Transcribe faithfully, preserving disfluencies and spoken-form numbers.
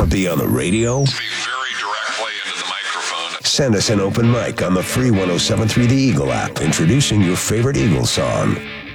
Rather be on the radio? Speak very directly into the microphone. Send us an open mic on the free one oh seven point three The Eagle app, introducing your favorite Eagle song.